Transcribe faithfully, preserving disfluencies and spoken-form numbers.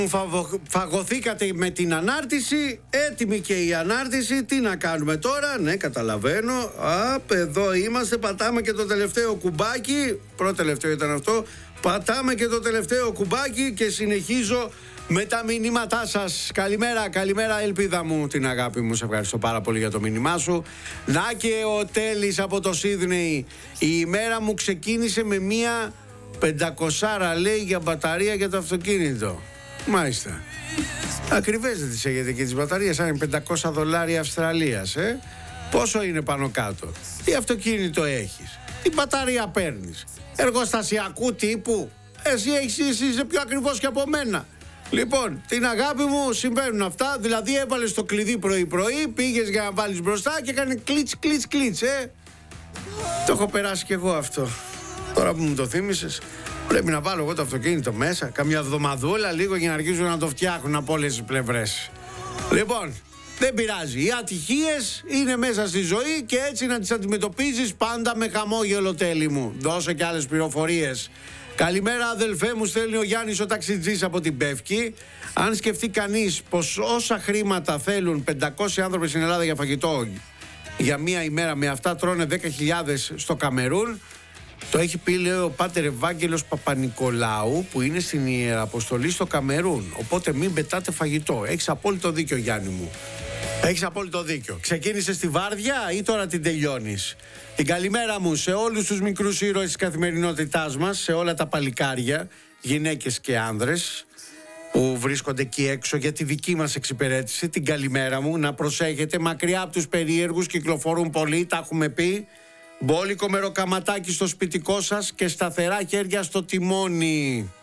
Φαγωθήκατε με την ανάρτηση, έτοιμη και η ανάρτηση. Τι να κάνουμε τώρα? Ναι, καταλαβαίνω. Απ, εδώ είμαστε, πατάμε και το τελευταίο κουμπάκι. Πρώτο τελευταίο ήταν αυτό. Πατάμε και το τελευταίο κουμπάκι και συνεχίζω με τα μηνύματά σας. Καλημέρα, καλημέρα ελπίδα μου, την αγάπη μου. Σε ευχαριστώ πάρα πολύ για το μήνυμά σου. Να και ο Τέλης από το Σίδνεϊ. Η ημέρα μου ξεκίνησε με μία πεντακόσια, λέει, για μπαταρία για το αυτοκίνητο. Μάλιστα. Ακριβές δεν τις έχετε και τις μπαταρίες, αν είναι πεντακόσια δολάρια Αυστραλίας, ε? Πόσο είναι πάνω κάτω? Τι αυτοκίνητο έχεις? Τι μπαταρία παίρνεις? Εργοστασιακού τύπου? Εσύ έχεις, εσύ είσαι πιο ακριβώς και από μένα. Λοιπόν, την αγάπη μου, συμβαίνουν αυτά. Δηλαδή έβαλες το κλειδί πρωί-πρωί, πήγες για να βάλεις μπροστά και έκανε κλίτς, κλίτς, κλίτς, ε? Το έχω περάσει κι εγώ αυτό. Τώρα που μου το θύμισες, πρέπει να βάλω εγώ το αυτοκίνητο μέσα, καμιά εβδομαδούλα λίγο, για να αρχίσουν να το φτιάχνουν από όλες τις πλευρές. Λοιπόν, δεν πειράζει. Οι ατυχίες είναι μέσα στη ζωή και έτσι να τις αντιμετωπίζεις πάντα με χαμόγελο, Τέλη μου. Δώσε και άλλες πληροφορίες. Καλημέρα, αδελφέ μου, στέλνει ο Γιάννης ο ταξιτζής από την Πεύκη. Αν σκεφτεί κανείς πως όσα χρήματα θέλουν πεντακόσιοι άνθρωποι στην Ελλάδα για φαγητό για μία ημέρα, με αυτά τρώνε δέκα χιλιάδες στο Καμερούν. Το έχει πει, λέει, ο Πάτερ Ευάγγελος Παπα-Νικολάου, που είναι στην Ιεραποστολή στο Καμερούν. Οπότε μην πετάτε φαγητό. Έχεις απόλυτο δίκιο, Γιάννη μου. Έχεις απόλυτο δίκιο. Ξεκίνησες τη βάρδια ή τώρα την τελειώνεις? Την καλημέρα μου σε όλους τους μικρούς ήρωες της καθημερινότητάς μας, σε όλα τα παλικάρια, γυναίκες και άνδρες που βρίσκονται εκεί έξω για τη δική μας εξυπηρέτηση. Την καλημέρα μου. Να προσέχετε, μακριά από τους περίεργους, κυκλοφορούν πολλοί, τα έχουμε πει. Μπόλικο μεροκαματάκι στο σπιτικό σας και σταθερά χέρια στο τιμόνι.